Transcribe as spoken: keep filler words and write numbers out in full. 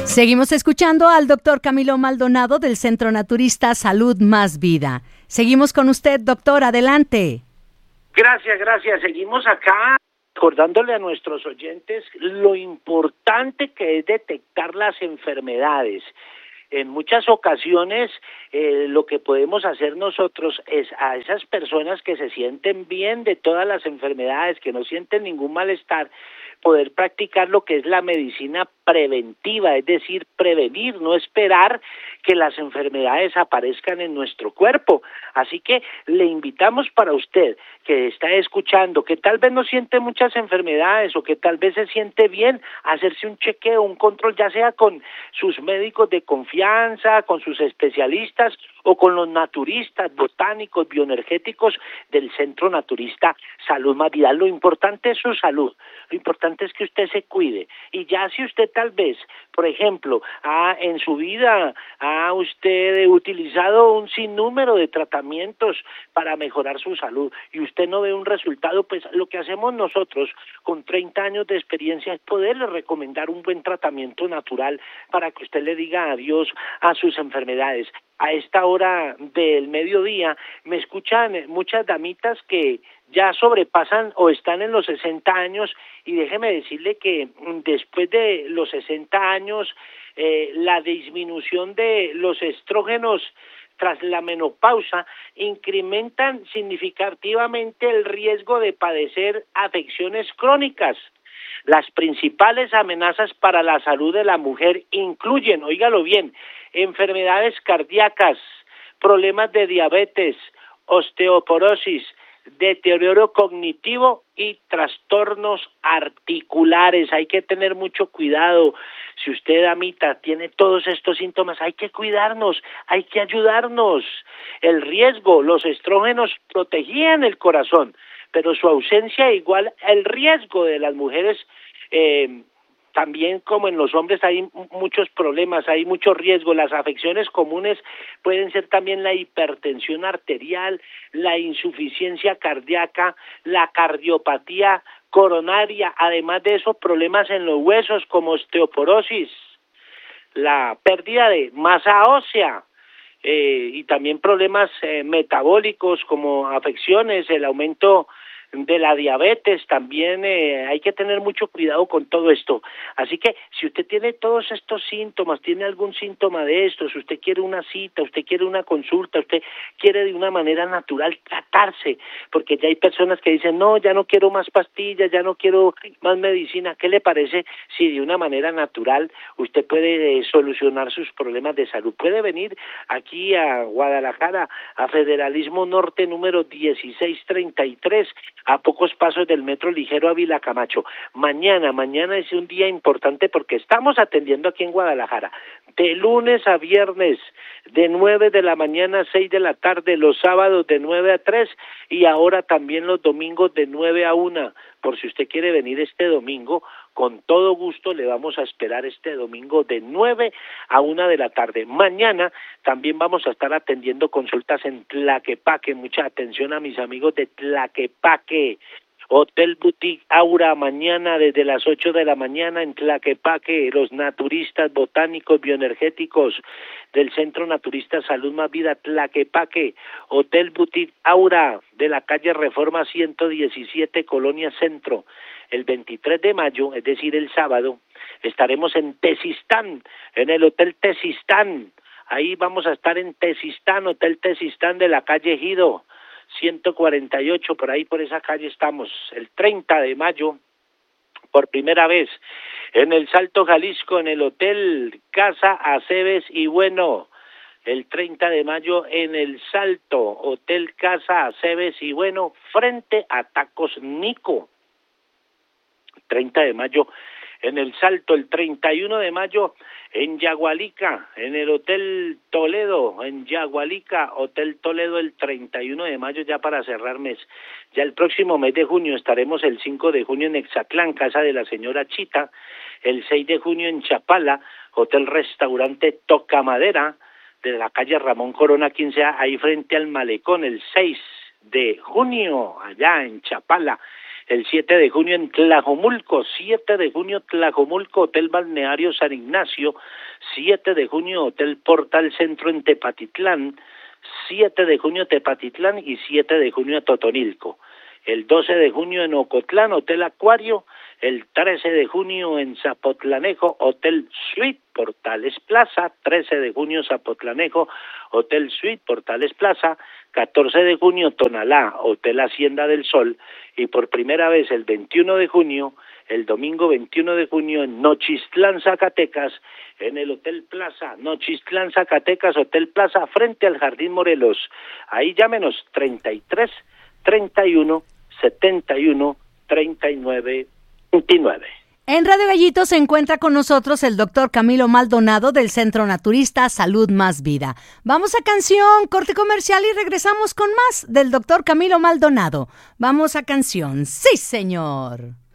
Seguimos escuchando al doctor Camilo Maldonado del Centro Naturista Salud Más Vida. Seguimos con usted, doctor, adelante. Gracias, gracias. Seguimos acá recordándole a nuestros oyentes lo importante que es detectar las enfermedades. En muchas ocasiones eh, lo que podemos hacer nosotros es a esas personas que se sienten bien de todas las enfermedades, que no sienten ningún malestar, poder practicar lo que es la medicina preventiva, es decir, prevenir, no esperar que las enfermedades aparezcan en nuestro cuerpo. Así que le invitamos para usted que está escuchando, que tal vez no siente muchas enfermedades o que tal vez se siente bien, hacerse un chequeo, un control, ya sea con sus médicos de confianza, con sus especialistas o con los naturistas, botánicos, bioenergéticos del Centro Naturista Salud Más Vida. Lo importante es su salud, lo importante es que usted se cuide. Y ya si usted tal vez, por ejemplo, ha, en su vida ha usted utilizado un sinnúmero de tratamientos para mejorar su salud y usted no ve un resultado, pues lo que hacemos nosotros con treinta años de experiencia es poderle recomendar un buen tratamiento natural para que usted le diga adiós a sus enfermedades. A esta hora del mediodía me escuchan muchas damitas que ya sobrepasan o están en los sesenta años y déjeme decirle que después de los sesenta años eh, la disminución de los estrógenos tras la menopausa incrementan significativamente el riesgo de padecer afecciones crónicas. Las principales amenazas para la salud de la mujer incluyen, óigalo bien, enfermedades cardíacas, problemas de diabetes, osteoporosis, deterioro cognitivo y trastornos articulares. Hay que tener mucho cuidado. Si usted, amita, tiene todos estos síntomas, hay que cuidarnos, hay que ayudarnos. El riesgo, los estrógenos protegían el corazón, pero su ausencia igual el riesgo de las mujeres. Eh, También como en los hombres hay muchos problemas, hay mucho riesgo. Las afecciones comunes pueden ser también la hipertensión arterial, la insuficiencia cardíaca, la cardiopatía coronaria, además de eso problemas en los huesos como osteoporosis, la pérdida de masa ósea, eh, y también problemas eh, metabólicos como afecciones, el aumento de la diabetes. También eh, hay que tener mucho cuidado con todo esto. Así que si usted tiene todos estos síntomas, tiene algún síntoma de estos, usted quiere una cita, usted quiere una consulta, usted quiere de una manera natural tratarse, porque ya hay personas que dicen, no, ya no quiero más pastillas, ya no quiero más medicina. ¿Qué le parece si de una manera natural usted puede eh, solucionar sus problemas de salud? Puede venir aquí a Guadalajara, a Federalismo Norte número dieciséis treinta y tres, a pocos pasos del metro ligero Ávila Camacho. Mañana, mañana es un día importante porque estamos atendiendo aquí en Guadalajara, de lunes a viernes, de nueve de la mañana a seis de la tarde, los sábados de nueve a tres y ahora también los domingos de nueve a una. Por si usted quiere venir este domingo, con todo gusto le vamos a esperar este domingo de nueve a una de la tarde. Mañana también vamos a estar atendiendo consultas en Tlaquepaque. Mucha atención a mis amigos de Tlaquepaque. Hotel Boutique Aura, mañana desde las ocho de la mañana en Tlaquepaque, los naturistas botánicos bioenergéticos del Centro Naturista Salud Más Vida Tlaquepaque. Hotel Boutique Aura de la calle Reforma ciento diecisiete, Colonia Centro. El veintitrés de mayo, es decir, el sábado, estaremos en Tesistán, en el Hotel Tesistán. Ahí vamos a estar en Tesistán, Hotel Tesistán de la calle Ejido ciento cuarenta y ocho, por ahí por esa calle estamos. El treinta de mayo, por primera vez, en el Salto Jalisco, en el Hotel Casa Aceves y Bueno. El treinta de mayo en el Salto, Hotel Casa Aceves y Bueno, frente a Tacos Nico. treinta de mayo en el Salto, el treinta y uno de mayo en Yagualica, en el Hotel Toledo, en Yagualica, Hotel Toledo, el treinta y uno de mayo, ya para cerrar mes. Ya el próximo mes de junio estaremos el cinco de junio en Exatlán, casa de la señora Chita, el seis de junio en Chapala, Hotel Restaurante Toca Madera, de la calle Ramón Corona quince A, ahí frente al malecón, el seis de junio, allá en Chapala. el siete de junio en Tlajomulco, siete de junio Tlajomulco, Hotel Balneario San Ignacio, siete de junio Hotel Portal Centro en Tepatitlán, siete de junio Tepatitlán y siete de junio Totonilco. El doce de junio en Ocotlán, Hotel Acuario, el trece de junio en Zapotlanejo, Hotel Suite Portales Plaza, trece de junio Zapotlanejo, Hotel Suite Portales Plaza, catorce de junio Tonalá, Hotel Hacienda del Sol, y por primera vez el veintiuno de junio, el domingo veintiuno de junio en Nochistlán, Zacatecas, en el Hotel Plaza, Nochistlán, Zacatecas, Hotel Plaza, frente al Jardín Morelos. Ahí llámenos treinta y tres, treinta y uno, setenta y uno, treinta y nueve, veintinueve. En Radio Gallito se encuentra con nosotros el doctor Camilo Maldonado del Centro Naturista Salud Más Vida. Vamos a canción, corte comercial y regresamos con más del doctor Camilo Maldonado. Vamos a canción. ¡Sí, señor!